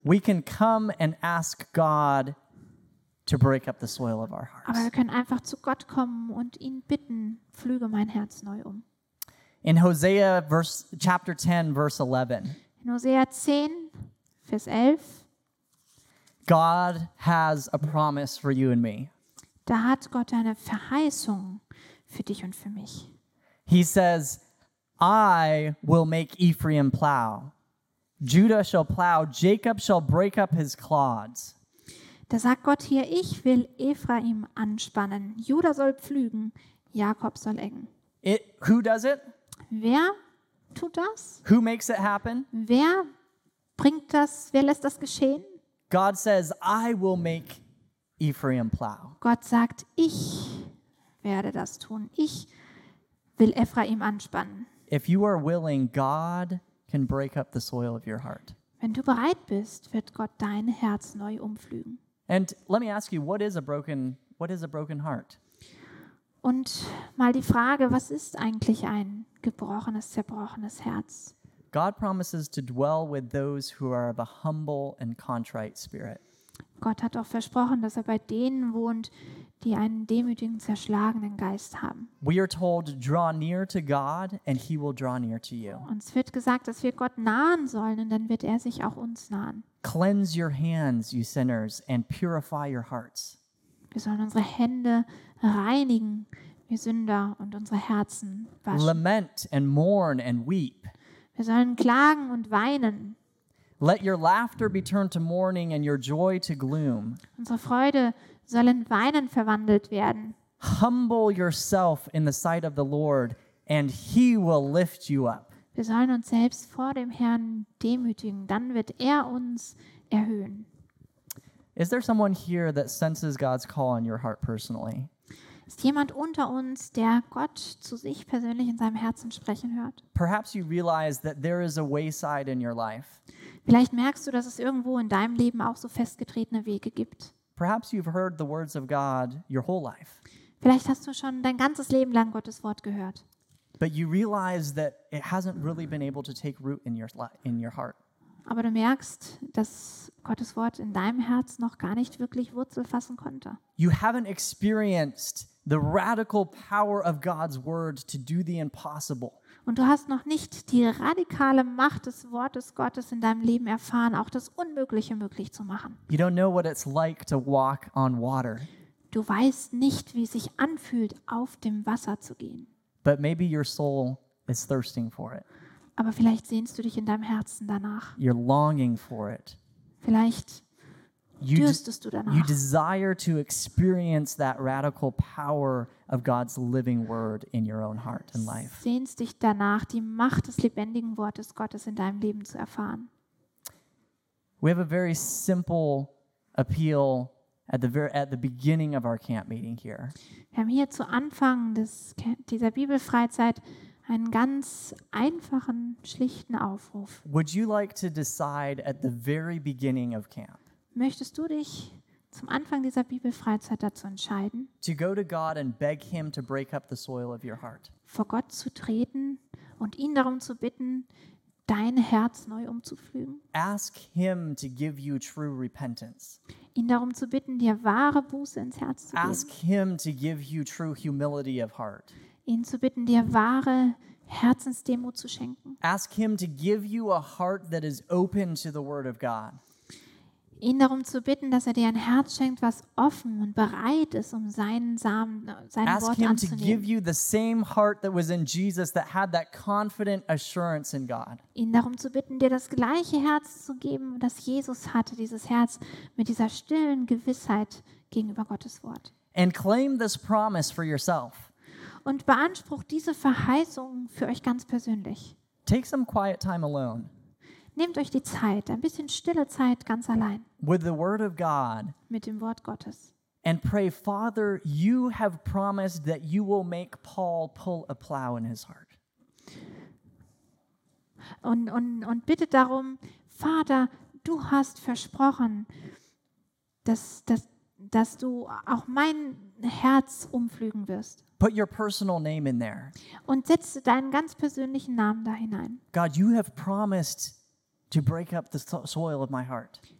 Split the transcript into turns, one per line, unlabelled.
we can come and ask God to break up the soil of our
Aber
hearts.
wir können einfach zu Gott kommen und ihn bitten, pflüge mein Herz neu um.
In Hosea chapter 10, verse 11,
In Hosea 10, Vers 11,
God has a promise for you and me.
da hat Gott eine Verheißung für dich und für mich.
He says, I will make Ephraim plow. Judah shall plow. Jacob shall break up his clods.
Da sagt Gott hier, ich will Ephraim anspannen, Juda soll pflügen, Jakob soll engen.
Who does it?
Wer tut das?
Who makes it happen?
Wer bringt das? Wer lässt das geschehen?
God says, I will make Ephraim plow.
Gott sagt, ich werde das tun. Ich will Ephraim anspannen.
If you are willing, God can break up the soil of your heart.
Wenn du bereit bist, wird Gott dein Herz neu umpflügen.
And let me ask you, what is a broken heart?
Und mal die Frage, was ist eigentlich ein gebrochenes, zerbrochenes Herz?
God promises to dwell with those who are of a humble and contrite spirit.
Gott hat auch versprochen, dass er bei denen wohnt, die einen demütigen, zerschlagenen Geist haben.
We are told to draw near to God and he will draw near to you.
Uns wird gesagt, dass wir Gott nahen sollen und dann wird er sich auch uns nahen.
Cleanse your hands, you sinners, and purify your hearts.
Wir sollen unsere Hände reinigen, wir Sünder, und unsere Herzen waschen.
Lament and mourn and weep.
Wir sollen klagen und weinen.
Let your laughter be turned to mourning and your joy to gloom.
Unsere Freude soll in Weinen verwandelt werden.
Humble yourself in the sight of the Lord, and he will lift you up.
Wir sollen uns selbst vor dem Herrn demütigen, dann wird er uns erhöhen.
Is there someone here that senses God's call on your heart personally?
Ist jemand unter uns, der Gott zu sich persönlich in seinem Herzen sprechen hört?
Perhaps you realize that there is a wayside in your life.
Vielleicht merkst du, dass es irgendwo in deinem Leben auch so festgetretene Wege gibt.
Perhaps you've heard the words of God your whole life,
Vielleicht hast du schon dein ganzes Leben lang Gottes Wort gehört.
but you realize that it hasn't really been able to take root in your heart.
Aber du merkst, dass Gottes Wort in deinem Herz noch gar nicht wirklich Wurzel fassen konnte.
You haven't experienced the radical power of God's word to do the impossible.
Und du hast noch nicht die radikale Macht des Wortes Gottes in deinem Leben erfahren, auch das Unmögliche möglich zu machen.
You don't know what it's like to walk on water,
Du weißt nicht, wie es sich anfühlt, auf dem Wasser zu gehen.
but maybe your soul is thirsting for it.
Aber vielleicht sehnst du dich in deinem Herzen danach.
You're longing for it.
Vielleicht
You,
dürstest du
you
danach.
desire to experience that radical power of God's living word in your own heart and life.
Sehnst dich danach, die Macht des lebendigen Wortes Gottes in deinem Leben zu erfahren.
We have a very simple appeal at the beginning of our camp meeting here.
Wir haben hier zu Anfang dieser Bibelfreizeit einen ganz einfachen, schlichten Aufruf.
Would you like to decide at the very beginning of camp
Möchtest du dich zum Anfang dieser Bibelfreizeit dazu entscheiden,
to go to God and beg him to break up the soil of your heart?
vor Gott zu treten und ihn darum zu bitten, dein Herz neu umzupflügen?
Ask him to give you true repentance.
Ihn darum zu bitten, dir wahre Buße ins Herz zu
Ask
geben?
him to give you true humility of heart.
Ihn zu bitten, dir wahre Herzensdemut zu schenken?
Ask him to give you a heart that is open to the word of God.
Ihn darum zu bitten, dass er dir ein Herz schenkt, was offen und bereit ist, um seinen Samen, sein
Ask
Wort
him to give
anzunehmen.
you the same heart that was in Jesus that had that confident assurance in God.
Ihn darum zu bitten, dir das gleiche Herz zu geben, das Jesus hatte, dieses Herz mit dieser stillen Gewissheit gegenüber Gottes Wort.
And claim this promise for yourself.
Und beansprucht diese Verheißung für euch ganz persönlich.
Take some quiet time alone
Nehmt euch die Zeit, ein bisschen stille Zeit ganz allein
with the word of God
mit dem Wort Gottes.
and pray, Father, you have promised that you will make Paul pull a plow in his heart.
Und bittet darum, Vater, du hast versprochen, dass du auch mein Herz umpflügen wirst.
Put your personal name in there.
Und setze deinen ganz persönlichen Namen da hinein.
God, you have promised to break up the soil of my heart.